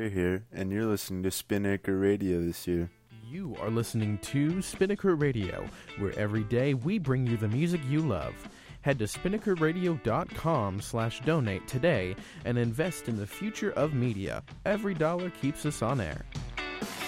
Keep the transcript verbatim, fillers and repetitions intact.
Tyler here, and you're listening to Spinnaker Radio this year. You are listening to Spinnaker Radio, where every day we bring you the music you love. Head to spinnakerradio.com slash donate today and invest in the future of media. Every dollar keeps us on air.